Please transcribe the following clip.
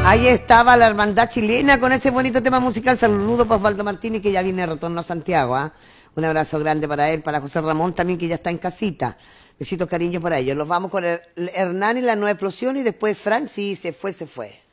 Ahí estaba la hermandad chilena con ese bonito tema musical. Saludos para Osvaldo Martínez, que ya viene de retorno a Santiago. ¿Ah? Un abrazo grande para él, para José Ramón también, que ya está en casita. Besitos, cariños para ellos. Los vamos con Hernán y la nueva explosión y después Frank, sí, se fue, se fue.